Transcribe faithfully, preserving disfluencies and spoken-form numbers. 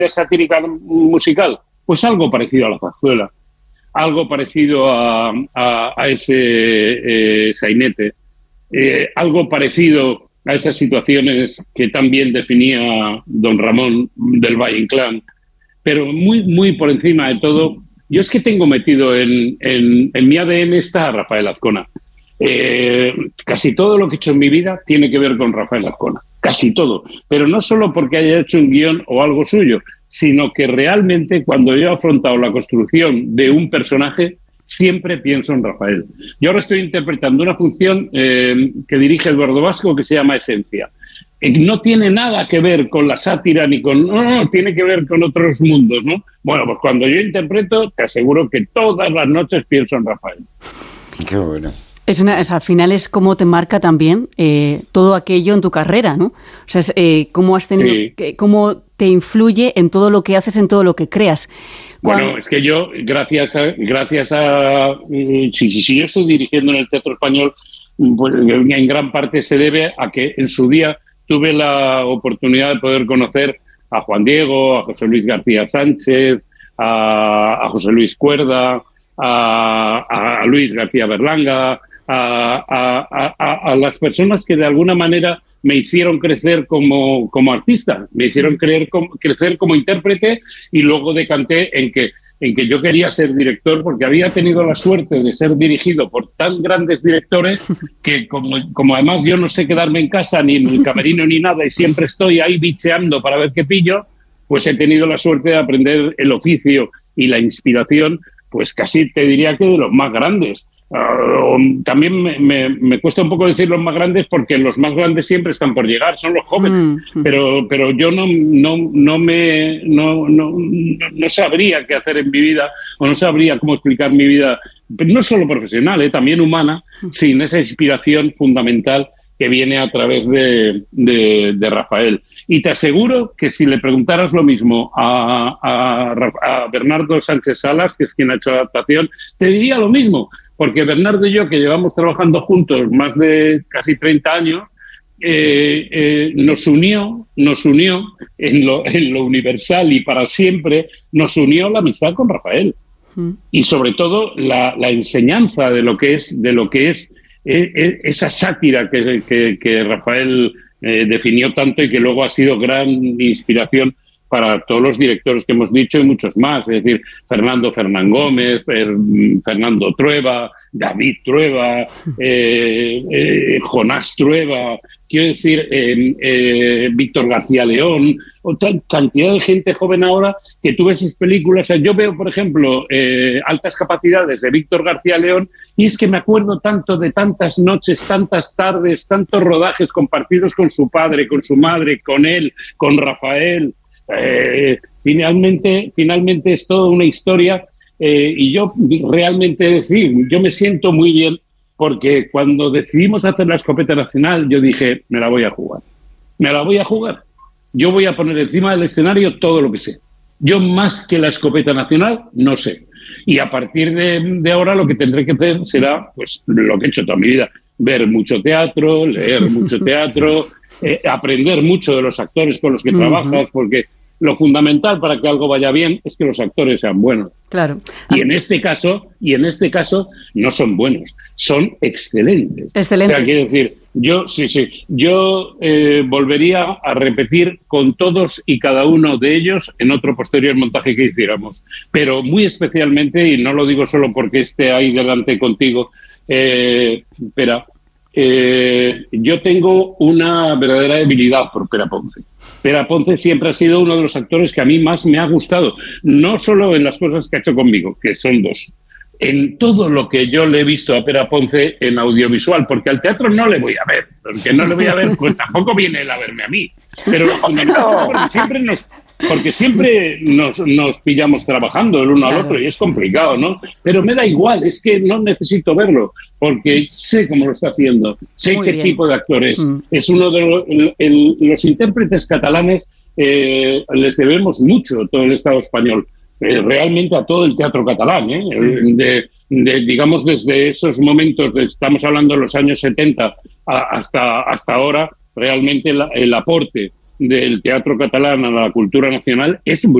satírica musical, pues algo parecido a la zarzuela, algo parecido a, a, a ese eh, sainete, eh, algo parecido a esas situaciones que tan bien definía don Ramón del Valle Inclán, pero muy, muy por encima de todo, yo es que tengo metido en, en, en mi A D N está a Rafael Azcona. Eh, casi todo lo que he hecho en mi vida tiene que ver con Rafael Azcona, casi todo, pero no solo porque haya hecho un guión o algo suyo, sino que realmente cuando yo he afrontado la construcción de un personaje, siempre pienso en Rafael. Yo ahora estoy interpretando una función eh, que dirige Eduardo Vasco que se llama Esencia. Eh, no tiene nada que ver con la sátira ni con... No, no, tiene que ver con otros mundos, ¿no? Bueno, pues cuando yo interpreto, te aseguro que todas las noches pienso en Rafael. Qué bueno. Es una, es, al final es cómo te marca también eh, todo aquello en tu carrera, ¿no? O sea, es, eh, cómo has tenido, sí. que, cómo te influye en todo lo que haces, en todo lo que creas. Cuando... Cuando... Bueno, es que yo, gracias a, gracias a si, si, si yo estoy dirigiendo en el Teatro Español, pues, en gran parte se debe a que en su día tuve la oportunidad de poder conocer a Juan Diego, a José Luis García Sánchez, a, a José Luis Cuerda, a, a Luis García Berlanga, A, a, a, a las personas que de alguna manera me hicieron crecer como, como artista, me hicieron creer como, crecer como intérprete y luego decanté en que, en que yo quería ser director porque había tenido la suerte de ser dirigido por tan grandes directores que como, como además yo no sé quedarme en casa ni en el camerino ni nada y siempre estoy ahí bicheando para ver qué pillo, pues he tenido la suerte de aprender el oficio y la inspiración, pues casi te diría que de los más grandes. Uh, también me, me, me cuesta un poco decir los más grandes porque los más grandes siempre están por llegar, son los jóvenes, mm. pero pero yo no no no me no, no no sabría qué hacer en mi vida o no sabría cómo explicar mi vida, no solo profesional, eh, también humana, sin esa inspiración fundamental que viene a través de, de, de Rafael. Y te aseguro que si le preguntaras lo mismo a, a, a Bernardo Sánchez Salas, que es quien ha hecho la adaptación, te diría lo mismo. Porque Bernardo y yo, que llevamos trabajando juntos más de casi treinta años, eh, eh, nos unió, nos unió en lo, en lo universal y para siempre, nos unió la amistad con Rafael. Mm. Y sobre todo la, la enseñanza de lo que es, de lo que es eh, esa sátira que, que, que Rafael eh, definió tanto y que luego ha sido gran inspiración para todos los directores que hemos dicho y muchos más, es decir, Fernando Fernán Gómez, Fernando Trueba, David Trueba, eh, eh, Jonás Trueba, quiero decir, eh, eh, Víctor García León, otra cantidad de gente joven ahora que tú ves sus películas. O sea, yo veo, por ejemplo, eh, Altas Capacidades de Víctor García León y es que me acuerdo tanto de tantas noches, tantas tardes, tantos rodajes compartidos con su padre, con su madre, con él, con Rafael. Eh, finalmente, finalmente es toda una historia eh, y yo realmente decir, yo me siento muy bien porque cuando decidimos hacer la escopeta nacional yo dije, me la voy a jugar, me la voy a jugar, yo voy a poner encima del escenario todo lo que sé, yo más que la escopeta nacional no sé y a partir de, de ahora lo que tendré que hacer será pues lo que he hecho toda mi vida, ver mucho teatro, leer mucho teatro, eh, aprender mucho de los actores con los que uh-huh. trabajas, porque lo fundamental para que algo vaya bien es que los actores sean buenos. Claro. Y en este caso, y en este caso, no son buenos, son excelentes. Excelentes. O sea, quiero decir, yo sí, sí, yo eh, volvería a repetir con todos y cada uno de ellos en otro posterior montaje que hiciéramos. Pero muy especialmente, y no lo digo solo porque esté ahí delante contigo, eh, espera, eh, yo tengo una verdadera debilidad por Pere Ponce. Pere Ponce siempre ha sido uno de los actores que a mí más me ha gustado, no solo en las cosas que ha hecho conmigo, que son dos, en todo lo que yo le he visto a Pere Ponce en audiovisual, porque al teatro no le voy a ver, porque no le voy a ver, pues tampoco viene él a verme a mí, pero porque siempre nos... Porque siempre nos, nos pillamos trabajando el uno claro. al otro y es complicado, ¿no? Pero me da igual, es que no necesito verlo, porque sé cómo lo está haciendo, sé Muy qué bien. tipo de actor es. Mm. Es uno de los, el, el, los intérpretes catalanes, eh, les debemos mucho todo el Estado español, eh, realmente a todo el teatro catalán, ¿eh? Mm. De, de, digamos, desde esos momentos, de, estamos hablando de los años setenta a, hasta, hasta ahora, realmente la, el aporte del teatro catalán a la cultura nacional es